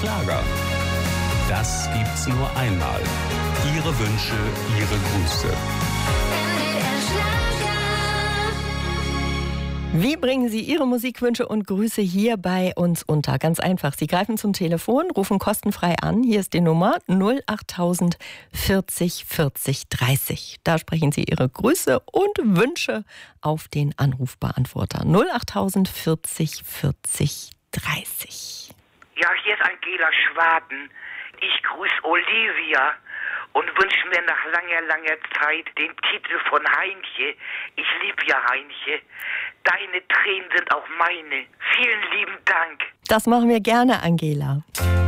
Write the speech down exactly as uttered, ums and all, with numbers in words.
Schlager. Das gibt's nur einmal. Ihre Wünsche, Ihre Grüße. Wie bringen Sie Ihre Musikwünsche und Grüße hier bei uns unter? Ganz einfach. Sie greifen zum Telefon, rufen kostenfrei an. Hier ist die Nummer null achttausend vierzig vierzig dreißig. Da sprechen Sie Ihre Grüße und Wünsche auf den Anrufbeantworter. null achttausend vierzig vierzig dreißig. Ja, hier ist Angela Schwaden. Ich grüße Olivia und wünsche mir nach langer, langer Zeit den Titel von Heinche. Ich liebe ja Heinche. Deine Tränen sind auch meine. Vielen lieben Dank. Das machen wir gerne, Angela.